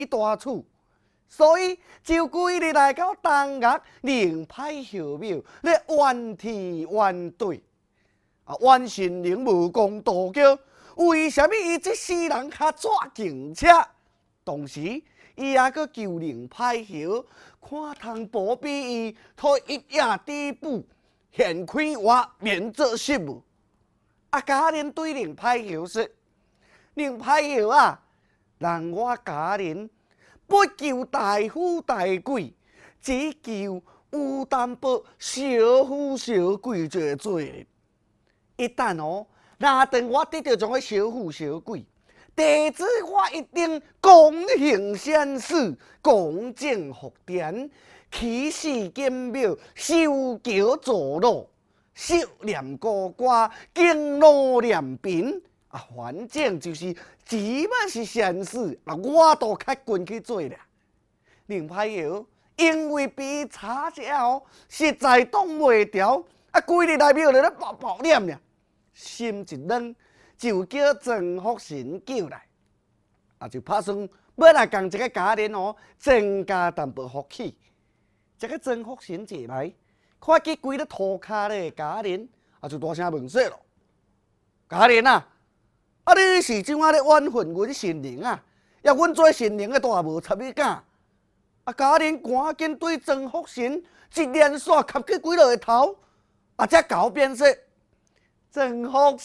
一大处，所以就规日来到东岳灵牌后庙咧怨天怨地。怨神灵无公道叫，为什么伊这世人较抓警车？同时，伊也搁求灵牌后，看通保庇伊，托一夜之补，现开话免做失误。家人对灵牌后说：灵牌后啊，让我家人不求大富大贵，只求有淡薄小富小贵就做。一旦若等我得到种个小富小贵，弟子我一定恭行善事，恭敬福田，起誓建庙，修桥造路，修念高歌，敬老念贫。反正就是只要是善事，我都较愿去做啦。灵牌后因为被查者实在挡袂牢，规日来庙里咧爆念俩。心一软，就叫曾福神叫来，就打算要来共这个家人增加淡薄福气。这个曾福神一来，看见规个涂骹咧家人，就大声问说咯：“家人啊，你是怎啊咧怨恨阮神灵啊？要阮做神灵的大无插你干？”家人赶紧对曾福神一连续磕去几落个头，才搞变说。曾福